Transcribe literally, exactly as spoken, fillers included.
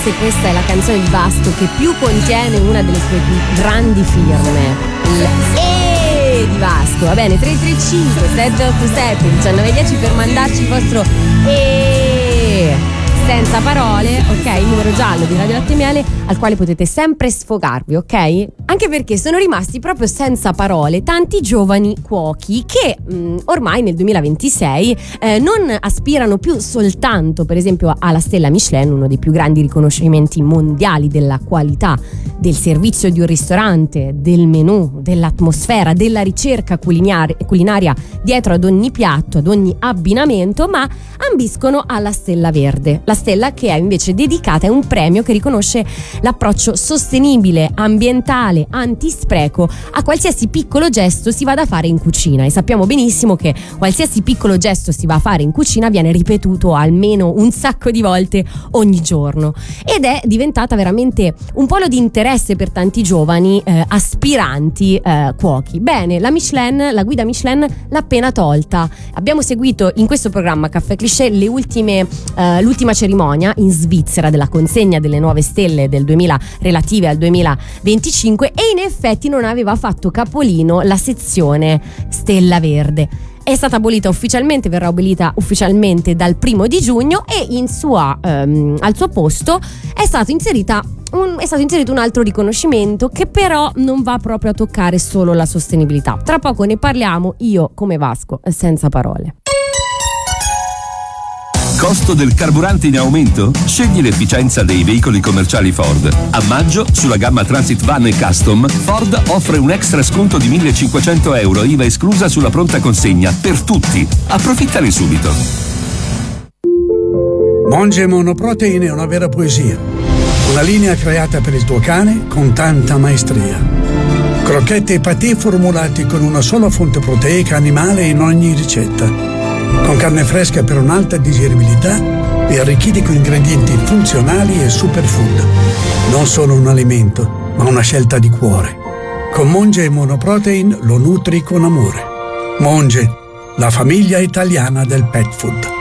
Se questa è la canzone di Vasco che più contiene una delle sue grandi firme, il E di Vasco. Va bene, tre tre cinque sei otto sette uno nove uno zero per mandarci il vostro E senza parole, ok? Il numero giallo di Radio Latte e Miele al quale potete sempre sfogarvi, ok? Anche perché sono rimasti proprio senza parole tanti giovani cuochi che mh, ormai nel duemilaventisei eh, non aspirano più soltanto, per esempio, alla stella Michelin, uno dei più grandi riconoscimenti mondiali della qualità del servizio di un ristorante, del menù, dell'atmosfera, della ricerca culinaria, culinaria dietro ad ogni piatto, ad ogni abbinamento, ma ambiscono alla stella verde. La stella che è invece dedicata, è un premio che riconosce l'approccio sostenibile, ambientale, antispreco a qualsiasi piccolo gesto si vada a fare in cucina, e sappiamo benissimo che qualsiasi piccolo gesto si va a fare in cucina viene ripetuto almeno un sacco di volte ogni giorno, ed è diventata veramente un polo di interesse per tanti giovani eh, aspiranti eh, cuochi. Bene, la Michelin, la guida Michelin l'ha appena tolta. Abbiamo seguito in questo programma Caffè Cliché le ultime eh, l'ultima cerimonia in Svizzera della consegna delle nuove stelle del duemila relative al duemilaventicinque, e in effetti non aveva fatto capolino la sezione Stella Verde. È stata abolita ufficialmente, verrà abolita ufficialmente dal primo di giugno, e in sua, ehm, al suo posto è stato inserita un, è stato inserito un altro riconoscimento che però non va proprio a toccare solo la sostenibilità. Tra poco ne parliamo, io come Vasco senza parole. Costo del carburante in aumento? Scegli l'efficienza dei veicoli commerciali Ford. A maggio, sulla gamma Transit Van e Custom, Ford offre un extra sconto di millecinquecento euro, I V A esclusa, sulla pronta consegna per tutti. Approfittane subito. Monge Monoprotein è una vera poesia. Una linea creata per il tuo cane con tanta maestria. Crocchette e patè formulati con una sola fonte proteica animale in ogni ricetta. Con carne fresca per un'alta digeribilità e arricchiti con ingredienti funzionali e superfood. Non solo un alimento, ma una scelta di cuore. Con Monge Monoprotein lo nutri con amore. Monge, la famiglia italiana del pet food.